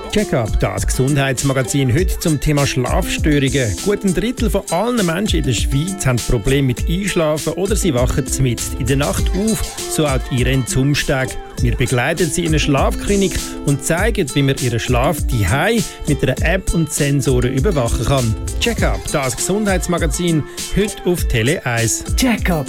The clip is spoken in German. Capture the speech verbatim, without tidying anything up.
Check-up, das Gesundheitsmagazin heute zum Thema Schlafstörungen. Gut ein Drittel von allen Menschen in der Schweiz haben Probleme mit Einschlafen oder sie wachen mitten in der Nacht auf, so auch Irene Zumsteg. Wir begleiten sie in einer Schlafklinik und zeigen, wie man ihren Schlaf daheim mit einer App und Sensoren überwachen kann. Check-up, das Gesundheitsmagazin, heute auf Tele eins. Check-up,